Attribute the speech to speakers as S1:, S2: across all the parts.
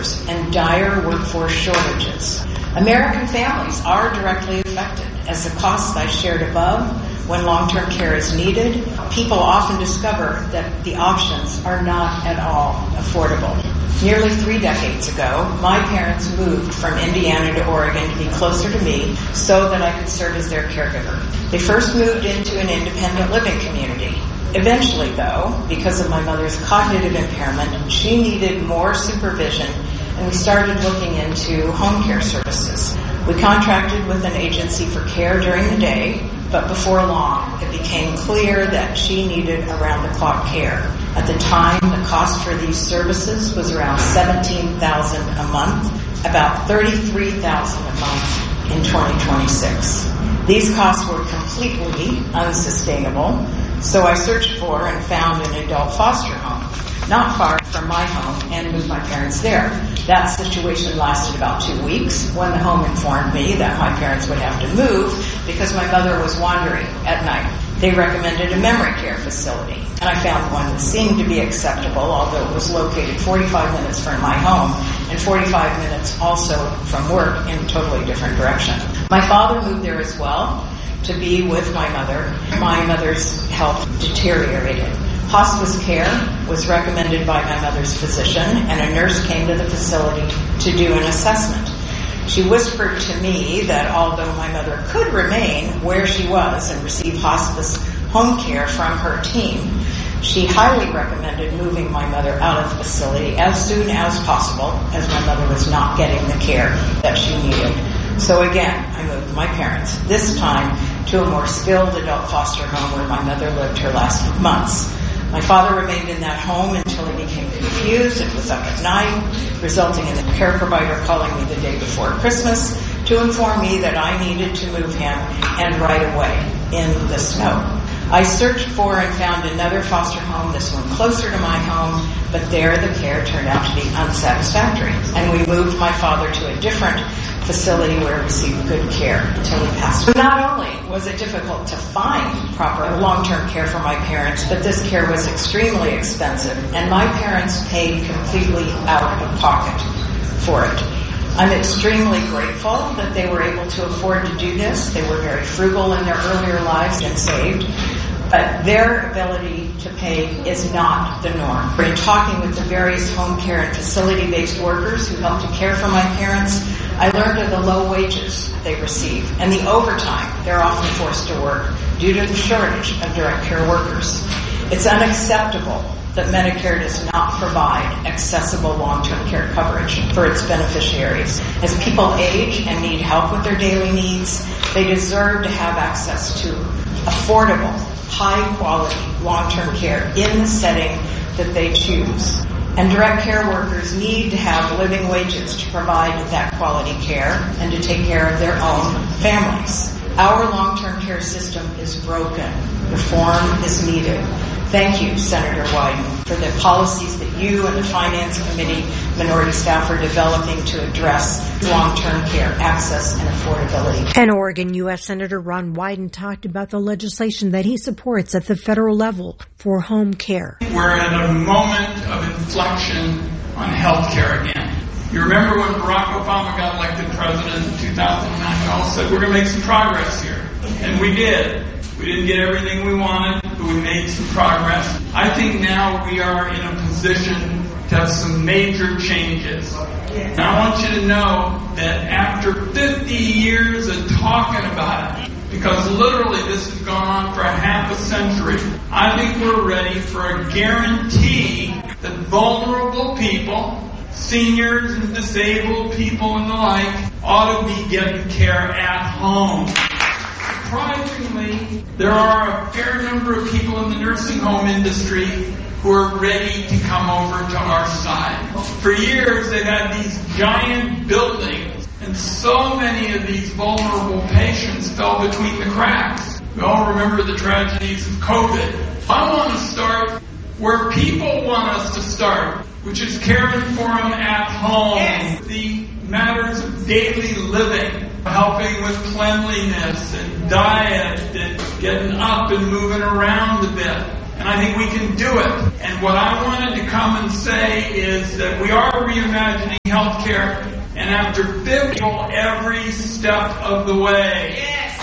S1: caregivers and dire workforce shortages. American families are directly affected, as the costs I shared above, when long-term care is needed, people often discover that the options are not at all affordable. Nearly 3 decades ago, my parents moved from Indiana to Oregon to be closer to me so that I could serve as their caregiver. They first moved into an independent living community. Eventually, though, because of my mother's cognitive impairment, she needed more supervision, and we started looking into home care services. We contracted with an agency for care during the day, but before long, it became clear that she needed around-the-clock care. At the time, the cost for these services was around $17,000 a month, about $33,000 a month in 2026. These costs were completely unsustainable, so I searched for and found an adult foster home, not far from my home, and moved my parents there. That situation lasted about 2 weeks when the home informed me that my parents would have to move because my mother was wandering at night. They recommended a memory care facility, and I found one that seemed to be acceptable, although it was located 45 minutes from my home and 45 minutes also from work in a totally different direction. My father moved there as well to be with my mother. My mother's health deteriorated. Hospice care was recommended by my mother's physician, and a nurse came to the facility to do an assessment. She whispered to me that although my mother could remain where she was and receive hospice home care from her team, she highly recommended moving my mother out of the facility as soon as possible, as my mother was not getting the care that she needed. So again, I moved my parents, this time to a more skilled adult foster home where my mother lived her last months. My father remained in that home until he became confused and was up at night, resulting in the care provider calling me the day before Christmas to inform me that I needed to move him, and right away, in the snow. I searched for and found another foster home, this one closer to my home, but there the care turned out to be unsatisfactory, and we moved my father to a different facility where he received good care until he passed away. Not only was it difficult to find proper long-term care for my parents, but this care was extremely expensive, and my parents paid completely out of pocket for it. I'm extremely grateful that they were able to afford to do this. They were very frugal in their earlier lives and saved. But their ability to pay is not the norm. In talking with the various home care and facility-based workers who helped to care for my parents, I learned of the low wages they receive and the overtime they're often forced to work due to the shortage of direct care workers. It's unacceptable that Medicare does not provide accessible long-term care coverage for its beneficiaries. As people age and need help with their daily needs, they deserve to have access to affordable, high-quality long-term care in the setting that they choose. And direct care workers need to have living wages to provide that quality care and to take care of their own families. Our long-term care system is broken. Reform is needed. Thank you, Senator Wyden, for the policies that you and the Finance Committee minority staff are developing to address long-term care access and affordability.
S2: And Oregon U.S. Senator Ron Wyden talked about the legislation that he supports at the federal level for home care.
S3: We're in a moment of inflection on health care again. You remember when Barack Obama got elected president in 2009, we all said, we're going to make some progress here. And we did. We didn't get everything we wanted, but we made some progress. I think now we are in a position to have some major changes. And I want you to know that after 50 years of talking about it, because literally this has gone on for a half a century, I think we're ready for a guarantee that vulnerable people, seniors and disabled people and the like, ought to be getting care at home. Surprisingly, there are a fair number of people in the nursing home industry who are ready to come over to our side. For years, they've had these giant buildings, and so many of these vulnerable patients fell between the cracks. We all remember the tragedies of COVID. I want to start where people want us to start, which is caring for them at home. Yes. The matters of daily living, helping with cleanliness and diet and getting up and moving around a bit. And I think we can do it. And what I wanted to come and say is that we are reimagining health care, and after 50 every step of the way. Yes.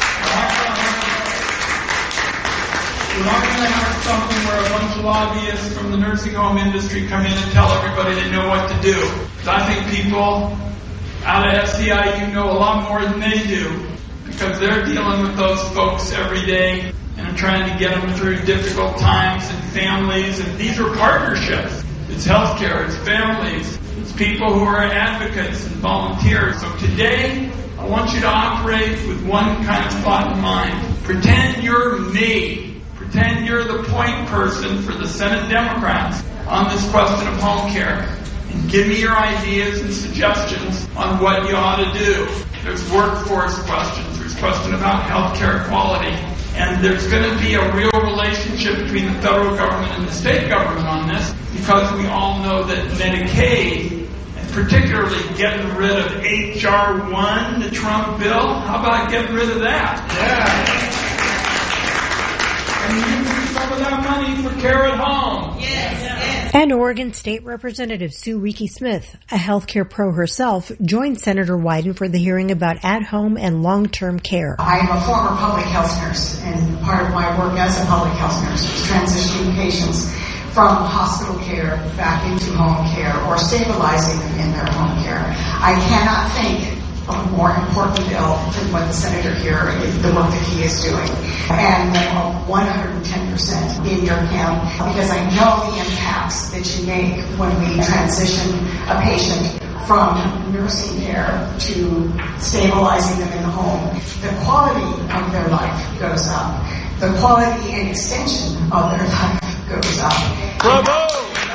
S3: We're not going to have something where a bunch of lobbyists from the nursing home industry come in and tell everybody they know what to do. Because I think people out of SEIU know a lot more than they do, because they're dealing with those folks every day and trying to get them through difficult times and families. And these are partnerships. It's healthcare, it's families, it's people who are advocates and volunteers. So today, I want you to operate with one kind of thought in mind. Pretend you're me. Pretend you're the point person for the Senate Democrats on this question of home care. And give me your ideas and suggestions on what you ought to do. There's workforce questions. There's question about health care quality. And there's going to be a real relationship between the federal government and the state government on this, because we all know that Medicaid, and particularly getting rid of H.R. 1, the Trump bill, how about getting rid of that? Yeah. And using some of that money for care at home. Yes.
S2: And Oregon State Representative Sue Wieke-Smith, a healthcare pro herself, joined Senator Wyden for the hearing about at-home and long-term care.
S4: I am a former public health nurse, and part of my work as a public health nurse is transitioning patients from hospital care back into home care or stabilizing them in their home care. I cannot think of a more important bill than what the senator here, the work that he is doing. And 110% in your camp, because I know the impacts that you make when we transition a patient from nursing care to stabilizing them in the home. The quality of their life goes up. The quality and extension of their life goes up.
S3: Bravo!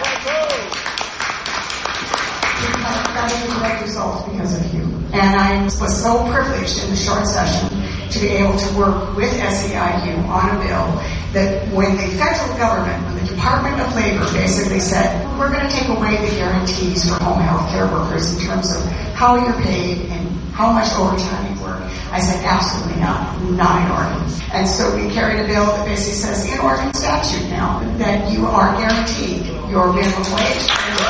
S4: That is a direct result because of you. And I was so privileged in the short session to be able to work with SEIU on a bill that when the federal government, when the Department of Labor basically said, we're going to take away the guarantees for home health care workers in terms of how you're paid and how much overtime you work, I said, absolutely not in Oregon. And so we carried a bill that basically says in Oregon statute now that you are guaranteed your minimum wage.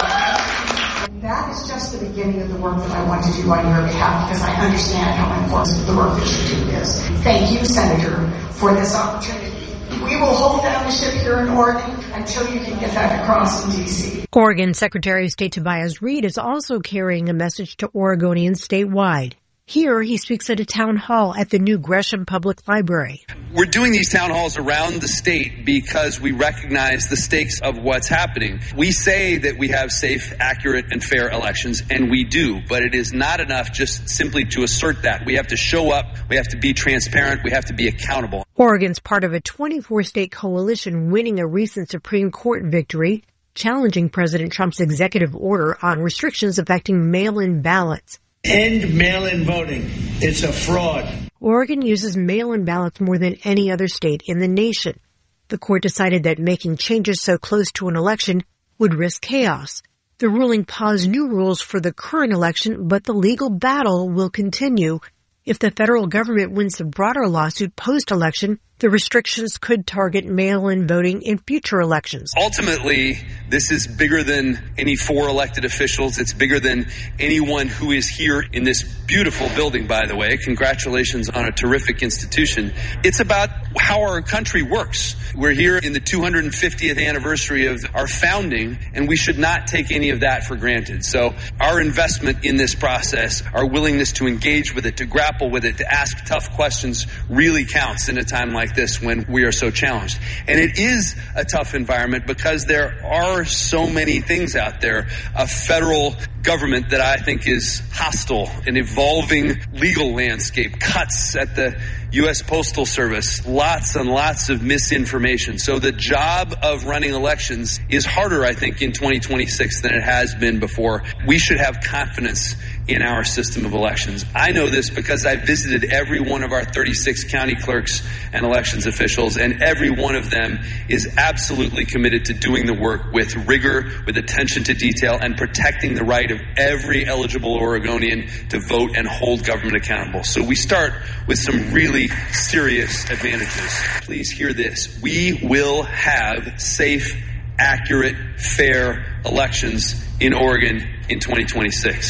S4: That is just the beginning of the work that I want to do on your behalf, because I understand how important the work that you do is. Thank you, Senator, for this opportunity. We will hold down the ship here in Oregon until you can get that across in D.C.
S2: Oregon Secretary of State Tobias Reed is also carrying a message to Oregonians statewide. Here, he speaks at a town hall at the new Gresham Public Library.
S5: We're doing these town halls around the state because we recognize the stakes of what's happening. We say that we have safe, accurate, and fair elections, and we do, but it is not enough just simply to assert that. We have to show up, we have to be transparent, we have to be accountable.
S2: Oregon's part of a 24-state coalition winning a recent Supreme Court victory, challenging President Trump's executive order on restrictions affecting mail-in ballots.
S6: End mail-in voting. It's a fraud.
S2: Oregon uses mail-in ballots more than any other state in the nation. The court decided that making changes so close to an election would risk chaos. The ruling paused new rules for the current election, but the legal battle will continue. If the federal government wins the broader lawsuit post-election, the restrictions could target mail-in voting in future elections.
S5: Ultimately, this is bigger than any 4 elected officials. It's bigger than anyone who is here in this beautiful building, by the way. Congratulations on a terrific institution. It's about how our country works. We're here in the 250th anniversary of our founding, and we should not take any of that for granted. So our investment in this process, our willingness to engage with it, to grapple with it, to ask tough questions really counts in a time like this when we are so challenged. And it is a tough environment because there are so many things out there. A federal government that I think is hostile, an evolving legal landscape, cuts at the U.S. Postal Service, lots and lots of misinformation. So the job of running elections is harder, I think, in 2026 than it has been before. We should have confidence in our system of elections. I know this because I visited every one of our 36 county clerks and elections officials, and every one of them is absolutely committed to doing the work with rigor, with attention to detail, and protecting the right of every eligible Oregonian to vote and hold government accountable. So we start with some really serious advantages. Please hear this. We will have safe, accurate, fair elections in Oregon in 2026.